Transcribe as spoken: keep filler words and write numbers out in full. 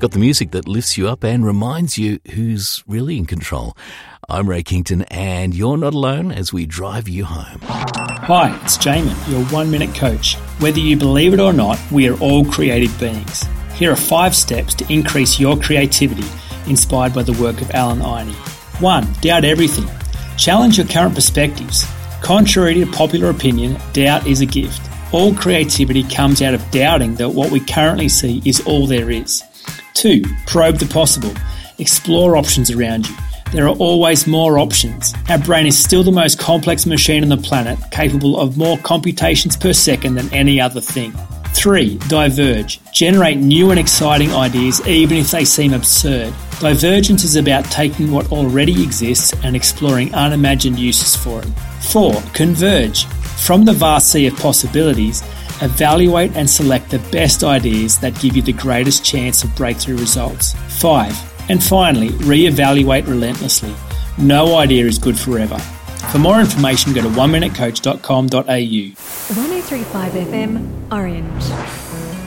got the music that lifts you up and reminds you who's really in control. I'm Ray Kington, and you're not alone as we drive you home. Hi, it's Jamin, your one-minute coach. Whether you believe it or not, we are all creative beings. Here are five steps to increase your creativity, inspired by the work of Alan Iney. One, doubt everything. Challenge your current perspectives. Contrary to popular opinion, doubt is a gift. All creativity comes out of doubting that what we currently see is all there is. Two, probe the possible. Explore options around you. There are always more options. Our brain is still the most complex machine on the planet, capable of more computations per second than any other thing. Three, diverge. Generate new and exciting ideas even if they seem absurd. Divergence is about taking what already exists and exploring unimagined uses for it. Four, converge. From the vast sea of possibilities, evaluate and select the best ideas that give you the greatest chance of breakthrough results. Five, and finally, re-evaluate relentlessly. No idea is good forever. For more information, go to one minute coach dot com dot a u. one oh three point five F M, Orange.